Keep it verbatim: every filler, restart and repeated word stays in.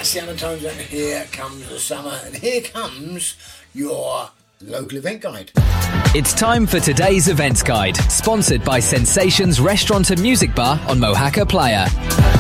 that's the other times that here comes the summer, and here comes your local event guide. It's time for today's events guide, sponsored by Sensations Restaurant and Music Bar on Mohaca Playa.